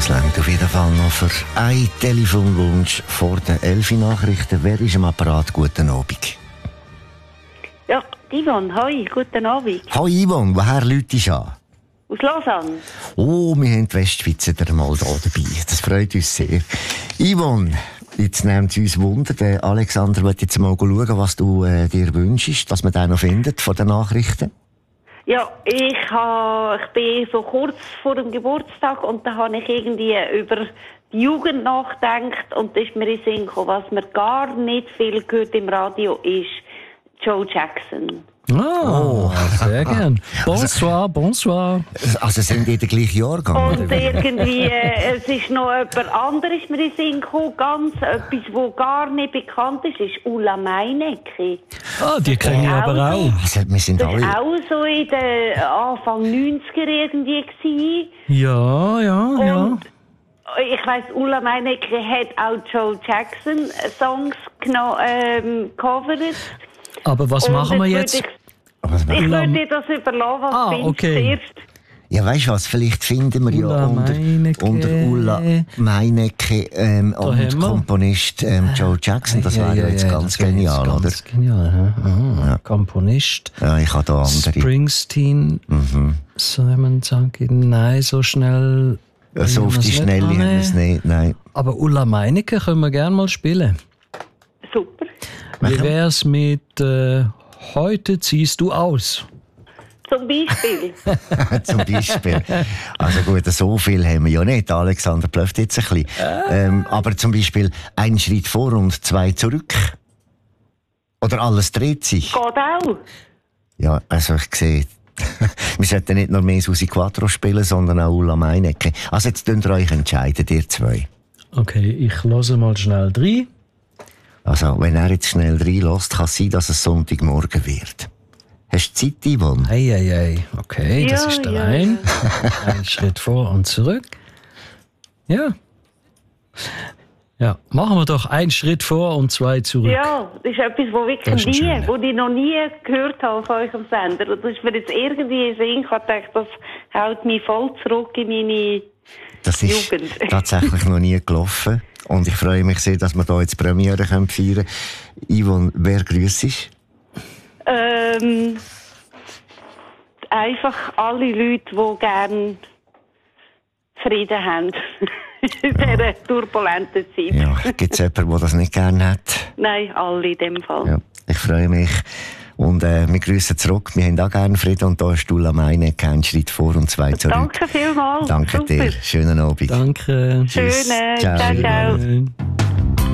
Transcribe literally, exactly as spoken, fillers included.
Das reicht auf jeden Fall noch für einen Telefonwunsch vor den elf Nachrichten. Wer ist am Apparat? Guten Abend. Ja, Yvonne, hoi, guten Abend. Hoi Yvonne, woher läutest du an? Aus Lausanne. Oh, wir haben die Westschweizer mal da dabei. Das freut uns sehr. Yvonne, jetzt nimmt es uns Wunder. Der Alexander wird jetzt mal schauen, was du äh, dir wünschst, dass man den noch findet von den Nachrichten. Ja, ich, ha, ich bin so kurz vor dem Geburtstag und da habe ich irgendwie über die Jugend nachgedacht und da ist mir in den Sinn gekommen, was man gar nicht viel gehört im Radio ist Joe Jackson. Ah, oh, sehr gern. Bonsoir, bonsoir. Also sind die der gleichen Jahrgang? Und irgendwie, äh, es ist noch jemand anderes mir in den Sinn gekommen, ganz etwas, was gar nicht bekannt ist, ist Ulla Meinecke. Ah, die kenne ich aber auch. Also, wir sind Das alle... war auch so in den Anfang neunziger irgendwie gewesen. Ja, ja, ja. Und ich weiss, Ulla Meinecke hat auch Joe Jackson Songs geno- ähm, gecovert. Aber was Und machen wir jetzt jetzt? würd Ich, ich würde dir das überlassen, was Ah, findest okay. du zuerst? Ja, weißt du was, vielleicht finden wir Ulla ja unter, Meinecke. unter Ulla Meinecke ähm, und haben wir. Komponist ähm, Joe Jackson. Das Ja, wäre ja, ja, jetzt ja, ganz das wäre genial, jetzt oder? Ganz genial, ja. Ah, Ja. Komponist. Ja, ich habe da andere. Springsteen, Mhm. Simon Zanki, nein, so schnell. Ja, so auf haben wir die es nicht Schnelle haben dran. wir es nicht, nein. Aber Ulla Meinecke können wir gerne mal spielen. Super. Wie wär's mit äh, Heute ziehst du aus? Zum Beispiel. Zum Beispiel. Also gut, so viel haben wir ja nicht. Alexander blöfft jetzt ein bisschen. Ähm, aber zum Beispiel ein Schritt vor und zwei zurück. Oder alles dreht sich. Geht auch. Ja, also ich sehe, wir sollten nicht nur mehr Susi Quattro spielen, sondern auch Ulla Meinecke. Also jetzt könnt ihr euch entscheiden, ihr zwei. Okay, ich höre mal schnell rein. Also wenn er jetzt schnell reinlässt, kann es sein, dass es Sonntagmorgen wird. Hast du Zeit, Yvonne? Ei, ei, ei. Okay, das Ja, ist der ja, ein. Ein Schritt vor und zurück. Ja. Ja, machen wir doch einen Schritt vor und zwei zurück. Ja, das ist etwas, was Das ist wirklich ein nie, schöner. wo ich noch nie gehört habe von euch am Sender. Und das ist mir jetzt irgendwie in den Sinn gekommen. Ich dachte, das haut mich voll zurück in meine Das ist Jugend. tatsächlich noch nie gelaufen. Und ich freue mich sehr, dass wir hier jetzt Premiere feiern können. Yvonne, wer grüßt? Ähm, einfach alle Leute, die gerne Frieden haben. In dieser turbulenten Zeit. Ja, gibt es jemanden, der das nicht gerne hat? Nein, alle in dem Fall. Ja, ich freue mich. Und äh, wir grüßen zurück. Wir haben auch gerne Frieden. Und da ist Ulla Meinecke, einen Schritt vor und zwei zurück. Danke vielmals. Danke Super. dir. Schönen Abend. Danke. Schöne. Ciao. Ciao, ciao. Ciao.